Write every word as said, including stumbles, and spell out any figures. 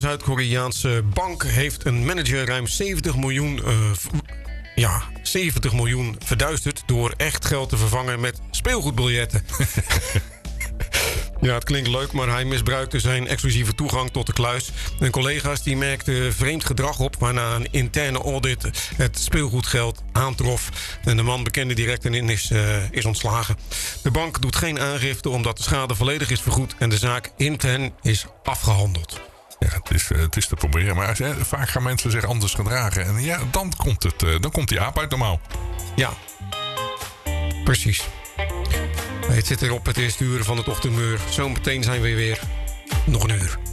Zuid-Koreaanse bank heeft een manager ruim zeventig miljoen, uh, v- ja, zeventig miljoen verduisterd door echt geld te vervangen met speelgoedbiljetten. Ja, het klinkt leuk, maar hij misbruikte zijn exclusieve toegang tot de kluis. En collega's die merkten vreemd gedrag op, waarna een interne audit het speelgoedgeld aantrof. En de man bekende direct en is, uh, is ontslagen. De bank doet geen aangifte omdat de schade volledig is vergoed en de zaak intern is afgehandeld. Ja, het is, het is te proberen. Maar hè, vaak gaan mensen zich anders gedragen. En ja, dan komt, het, dan komt die aap uit de mouw. Ja, precies. Het zit erop, het eerste uur van het ochtendmeur. Zometeen zijn we weer nog een uur.